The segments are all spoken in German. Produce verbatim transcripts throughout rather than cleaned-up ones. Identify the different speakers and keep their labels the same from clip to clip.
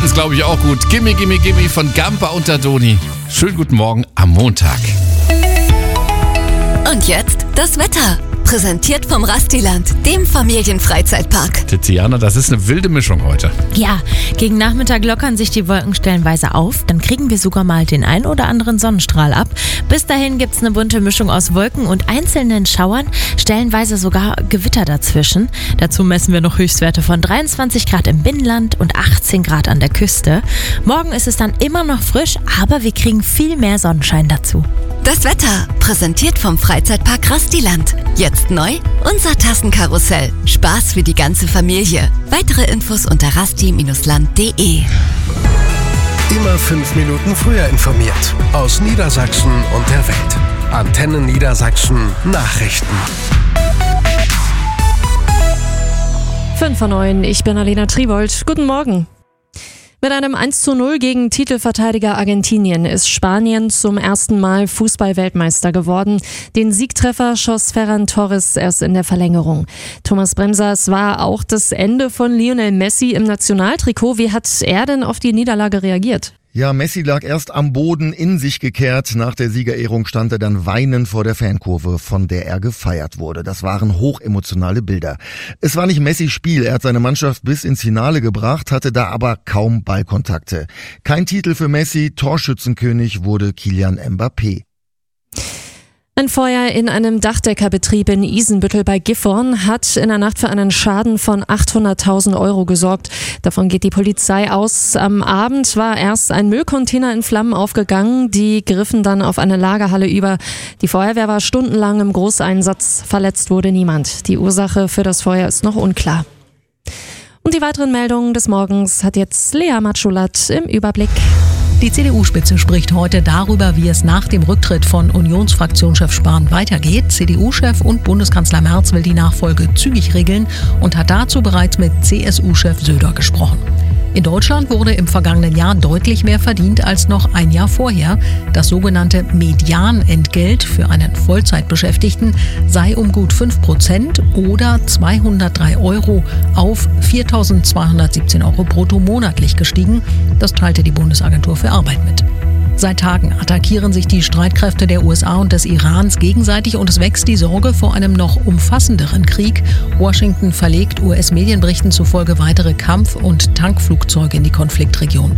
Speaker 1: finden es, glaube ich, auch gut. Gimme, gimme, gimme von Gampa und Tadoni. Schönen guten Morgen am Montag.
Speaker 2: Und jetzt das Wetter. Präsentiert vom Rastiland, dem Familienfreizeitpark.
Speaker 1: Tiziana, das ist eine wilde Mischung heute.
Speaker 3: Ja, gegen Nachmittag lockern sich die Wolken stellenweise auf. Dann kriegen wir sogar mal den ein oder anderen Sonnenstrahl ab. Bis dahin gibt's eine bunte Mischung aus Wolken und einzelnen Schauern, stellenweise sogar Gewitter dazwischen. Dazu messen wir noch Höchstwerte von dreiundzwanzig Grad im Binnenland und achtzehn Grad an der Küste. Morgen ist es dann immer noch frisch, aber wir kriegen viel mehr Sonnenschein dazu.
Speaker 2: Das Wetter, präsentiert vom Freizeitpark Rastiland. Jetzt neu, unser Tassenkarussell. Spaß für die ganze Familie. Weitere Infos unter rasti Bindestrich land punkt de.
Speaker 4: Immer fünf Minuten früher informiert. Aus Niedersachsen und der Welt. Antenne Niedersachsen Nachrichten.
Speaker 5: fünf vor neun, ich bin Alena Tribold. Guten Morgen. Mit einem eins zu null gegen Titelverteidiger Argentinien ist Spanien zum ersten Mal Fußball-Weltmeister geworden. Den Siegtreffer schoss Ferran Torres erst in der Verlängerung. Thomas Bremser, es war auch das Ende von Lionel Messi im Nationaltrikot. Wie hat er denn auf die Niederlage reagiert?
Speaker 6: Ja, Messi lag erst am Boden, in sich gekehrt. Nach der Siegerehrung stand er dann weinend vor der Fankurve, von der er gefeiert wurde. Das waren hochemotionale Bilder. Es war nicht Messis Spiel. Er hat seine Mannschaft bis ins Finale gebracht, hatte da aber kaum Ballkontakte. Kein Titel für Messi, Torschützenkönig wurde Kylian Mbappé.
Speaker 5: Ein Feuer in einem Dachdeckerbetrieb in Isenbüttel bei Gifhorn hat in der Nacht für einen Schaden von achthunderttausend Euro gesorgt. Davon geht die Polizei aus. Am Abend war erst ein Müllcontainer in Flammen aufgegangen. Die griffen dann auf eine Lagerhalle über. Die Feuerwehr war stundenlang im Großeinsatz. Verletzt wurde niemand. Die Ursache für das Feuer ist noch unklar. Und die weiteren Meldungen des Morgens hat jetzt Lea Matschulat im Überblick.
Speaker 7: Die C D U-Spitze spricht heute darüber, wie es nach dem Rücktritt von Unionsfraktionschef Spahn weitergeht. C D U-Chef und Bundeskanzler Merz will die Nachfolge zügig regeln und hat dazu bereits mit C S U-Chef Söder gesprochen. In Deutschland wurde im vergangenen Jahr deutlich mehr verdient als noch ein Jahr vorher. Das sogenannte Medianentgelt für einen Vollzeitbeschäftigten sei um gut fünf Prozent oder zweihundertdrei Euro auf viertausendzweihundertsiebzehn Euro brutto monatlich gestiegen. Das teilte die Bundesagentur für Arbeit mit. Seit Tagen attackieren sich die Streitkräfte der U S A und des Irans gegenseitig und es wächst die Sorge vor einem noch umfassenderen Krieg. Washington verlegt U S-Medienberichten zufolge weitere Kampf- und Tankflugzeuge in die Konfliktregion.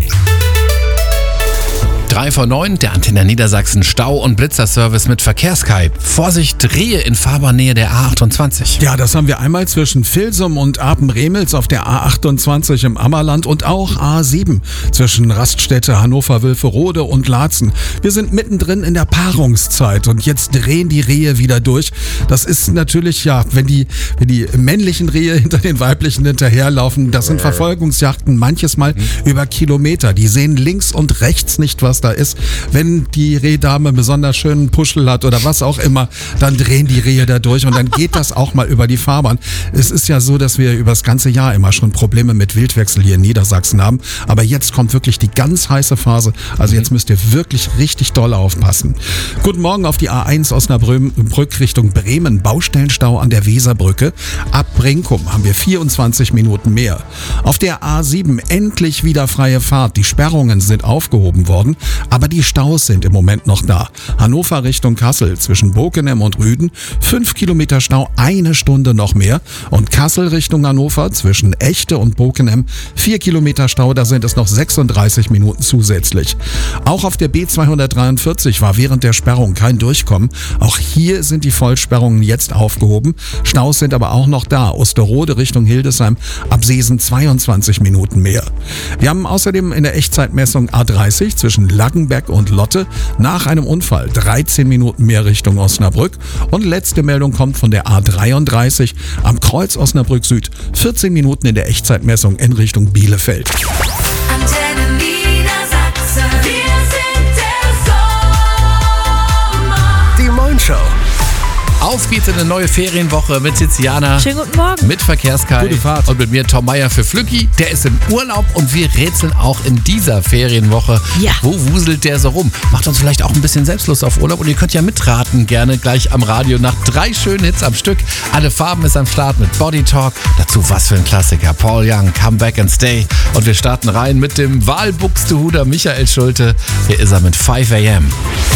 Speaker 1: drei vor neun, der Antenne Niedersachsen Stau- und Blitzerservice mit Verkehrssky. Vorsicht, Rehe in Fahrbahnnähe der A achtundzwanzig.
Speaker 8: Ja, das haben wir einmal zwischen Vilsum und Apen-Remels auf der A achtundzwanzig im Ammerland und auch A sieben zwischen Raststätte Hannover-Wülferode und Laatzen. Wir sind mittendrin in der Paarungszeit und jetzt drehen die Rehe wieder durch. Das ist natürlich, ja, wenn die, wenn die männlichen Rehe hinter den weiblichen hinterherlaufen, das sind Verfolgungsjagden, manches Mal über Kilometer. Die sehen links und rechts nicht, was da ist. Wenn die Rehdame einen besonders schönen Puschel hat oder was auch immer, dann drehen die Rehe da durch und dann geht das auch mal über die Fahrbahn. Es ist ja so, dass wir über das ganze Jahr immer schon Probleme mit Wildwechsel hier in Niedersachsen haben, aber jetzt kommt wirklich die ganz heiße Phase, also jetzt müsst ihr wirklich richtig doll aufpassen. Guten Morgen auf die A eins Osnabrück Richtung Bremen, Baustellenstau an der Weserbrücke. Ab Brinkum haben wir vierundzwanzig Minuten mehr. Auf der A sieben endlich wieder freie Fahrt, die Sperrungen sind aufgehoben worden. Aber die Staus sind im Moment noch da. Hannover Richtung Kassel zwischen Bokenem und Rüden, fünf Kilometer Stau, eine Stunde noch mehr. Und Kassel Richtung Hannover zwischen Echte und Bokenem, vier Kilometer Stau, da sind es noch sechsunddreißig Minuten zusätzlich. Auch auf der B zweihundertdreiundvierzig war während der Sperrung kein Durchkommen. Auch hier sind die Vollsperrungen jetzt aufgehoben. Staus sind aber auch noch da. Osterode Richtung Hildesheim, ab Seesen zweiundzwanzig Minuten mehr. Wir haben außerdem in der Echtzeitmessung A dreißig zwischen Laggenbeck und Lotte nach einem Unfall dreizehn Minuten mehr Richtung Osnabrück. Und letzte Meldung kommt von der A dreiunddreißig am Kreuz Osnabrück Süd, vierzehn Minuten in der Echtzeitmessung in Richtung Bielefeld.
Speaker 9: Antenne Niedersachsen, wir sind der Sommer.
Speaker 4: Die Moin Show.
Speaker 1: Auf geht's in eine neue Ferienwoche mit Tiziana.
Speaker 3: Schönen guten Morgen.
Speaker 1: Mit Verkehrskai.
Speaker 8: Gute Fahrt.
Speaker 1: Und mit mir Tom Meyer für Flücki. Der ist im Urlaub und wir rätseln auch in dieser Ferienwoche.
Speaker 3: Ja.
Speaker 1: Wo wuselt der so rum? Macht uns vielleicht auch ein bisschen Selbstlust auf Urlaub und ihr könnt ja mitraten gerne gleich am Radio nach drei schönen Hits am Stück. Alle Farben ist am Start mit Body Talk. Dazu was für ein Klassiker. Paul Young, Come Back and Stay. Und wir starten rein mit dem Wahlbuxtehuder Michael Schulte. Hier ist er mit five a m